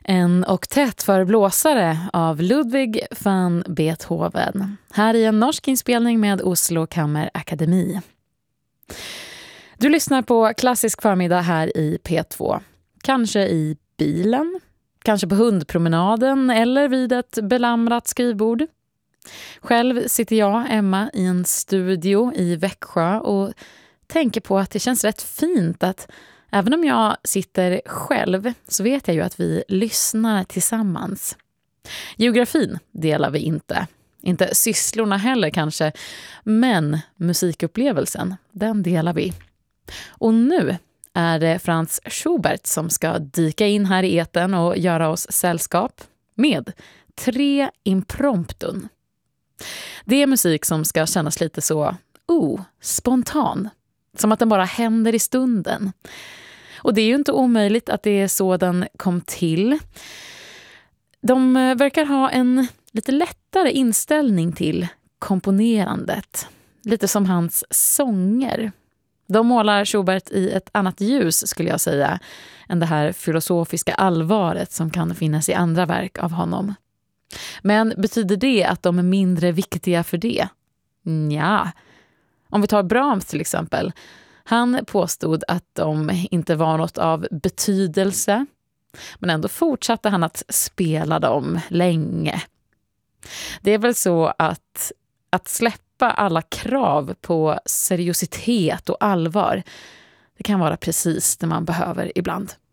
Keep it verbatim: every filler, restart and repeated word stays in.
En oktett för blåsare av Ludwig van Beethoven. Här i en norsk inspelning med Oslo Kammerakademi. Du lyssnar på Klassisk förmiddag här i P två. Kanske i bilen, kanske på hundpromenaden eller vid ett belamrat skrivbord. Själv sitter jag, Emma, i en studio i Växjö och tänker på att det känns rätt fint att även om jag sitter själv så vet jag ju att vi lyssnar tillsammans. Geografin delar vi inte. Inte sysslorna heller kanske. Men musikupplevelsen, den delar vi. Och nu är det Franz Schubert som ska dyka in här i etern och göra oss sällskap med tre impromptun. Det är musik som ska kännas lite så oh, spontan. Som att den bara händer i stunden. Och det är ju inte omöjligt att det är så den kom till. De verkar ha en lite lättare inställning till komponerandet. Lite som hans sånger. De målar Schubert i ett annat ljus skulle jag säga än det här filosofiska allvaret som kan finnas i andra verk av honom. Men betyder det att de är mindre viktiga för det? Nja. Om vi tar Brahms till exempel. Han påstod att de inte var något av betydelse. Men ändå fortsatte han att spela dem länge. Det är väl så att, att släppa alla krav på seriositet och allvar. Det kan vara precis det man behöver ibland.